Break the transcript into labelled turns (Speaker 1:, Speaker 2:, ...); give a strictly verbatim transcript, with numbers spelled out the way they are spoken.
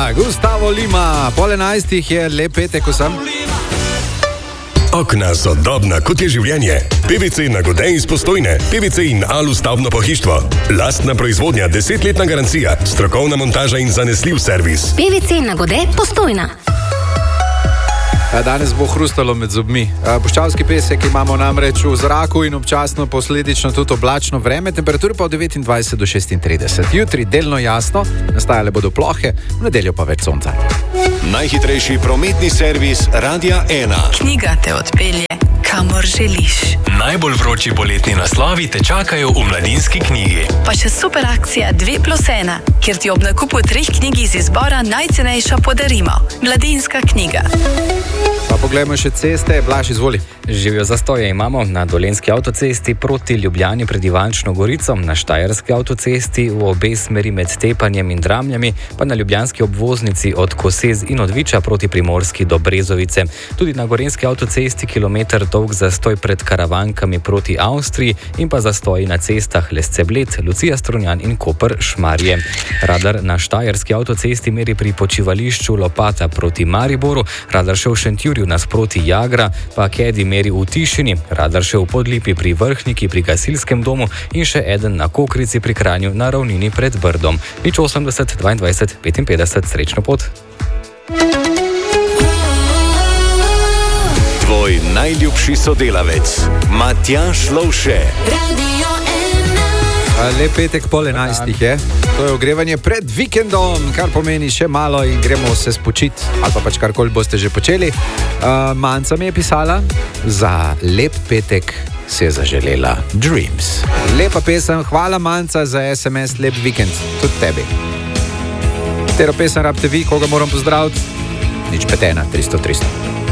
Speaker 1: Lima, Gustavo Lima. Pol enajstih je lep petek vsem.
Speaker 2: Okna so dobna, kot je življenje. P V C Nagode iz Postojne. P V C in Alu stavbno pohištvo. Lastna proizvodnja, desetletna garancija, strokovna montaža in zanesljiv servis.
Speaker 3: P V C Nagode Postojna.
Speaker 1: Danes bo hrustalo med zobmi. Puščavski pesek imamo namreč v zraku in občasno posledično tudi oblačno vreme. Temperature pa od devetindvajset do šestintrideset. Jutri delno jasno, nastajale bodo plohe, v nedeljo pa več sonca.
Speaker 2: Najhitrejši prometni servis Radia ena.
Speaker 4: Knjiga te odpelje, kamor želiš.
Speaker 5: Najbolj vroči poletni naslovi te čakajo v Mladinski knjigi.
Speaker 4: Pa še super akcija dve plus ena, kjer ti ob nakupu treh knjig iz izbora najcenejša podarimo. Mladinska knjiga.
Speaker 1: Pa poglejmo še ceste. Blaž, izvoli.
Speaker 6: Živijo zastoje imamo na Dolenjski avtocesti proti Ljubljani pred Ivančno Gorico, na Štajerski avtocesti v obe smeri med Tepanjem in Dramljami, pa na Ljubljanski obvoznici od Kosez in od Viča proti Primorski do Brezovice. Tudi na Gorenjski avtocesti kilometer dolg zastoj pred Karavankami proti Avstriji in pa zastoji na cestah Lesce-Bled, Lucija Strunjan in Koper-Šmarje. Radar na Štajerski avtocesti meri pri počivališču Lopata proti Mariboru, radar še v Šentjurju nasproti Jagra, pa Kedi meri v Tišini, radar še v Podlipi pri Vrhniki pri gasilskem domu in še eden na Kokrici pri Kranju na ravnini pred Brdom. Nič osemdeset, dvaindvajset, petinpetdeset, srečno pot.
Speaker 2: Tvoj najljubši sodelavec, Matjaž Lovše.
Speaker 1: Lep petek, pol enajstih je. To je ogrevanje pred vikendom, kar pomeni še malo in gremo se spočiti, ali pa pač karkoli boste že počeli. Uh, Manca mi je pisala, za lep petek si je zaželela Dreams. Lepa pesem, hvala Manca za es em es, lep vikend, tudi tebi. Katero pesem rabite vi, koga moram pozdraviti? Nič pet ena, tristo, tristo.